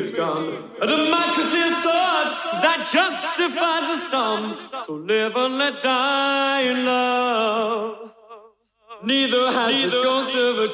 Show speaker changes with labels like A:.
A: is gone. A democracy of sorts that justifies the sum. So live and let die in love. Neither has the ghost of a